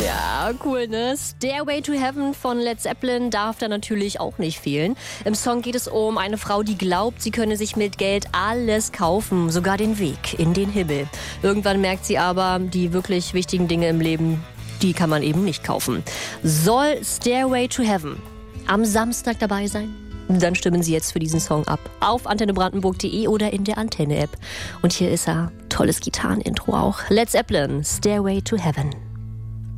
Ja, cool, ne? Stairway to Heaven von Led Zeppelin darf da natürlich auch nicht fehlen. Im Song geht es um eine Frau, die glaubt, sie könne sich mit Geld alles kaufen, sogar den Weg in den Himmel. Irgendwann merkt sie aber, die wirklich wichtigen Dinge im Leben, die kann man eben nicht kaufen. Soll Stairway to Heaven am Samstag dabei sein? Dann stimmen Sie jetzt für diesen Song ab. Auf antennebrandenburg.de oder in der Antenne-App. Und hier ist er. Tolles Gitarrenintro auch. Led Zeppelin, Stairway to Heaven.